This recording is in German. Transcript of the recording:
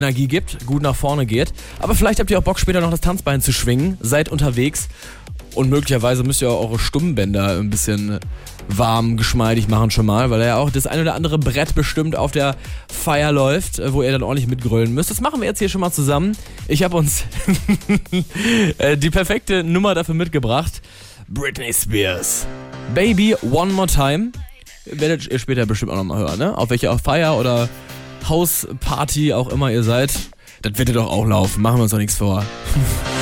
Energie gibt, gut nach vorne geht. Aber vielleicht habt ihr auch Bock, später noch das Tanzbein zu schwingen, seid unterwegs und möglicherweise müsst ihr auch eure Stimmbänder ein bisschen warm, geschmeidig machen schon mal, weil ja auch das ein oder andere Brett bestimmt auf der Feier läuft, wo ihr dann ordentlich mitgrölen müsst. Das machen wir jetzt hier schon mal zusammen. Ich habe uns die perfekte Nummer dafür mitgebracht. Britney Spears. Baby, One More Time. Werdet ihr später bestimmt auch nochmal hören, ne? Auf welcher Feier oder Hausparty auch immer ihr seid. Das wird ihr doch auch laufen. Machen wir uns doch nichts vor.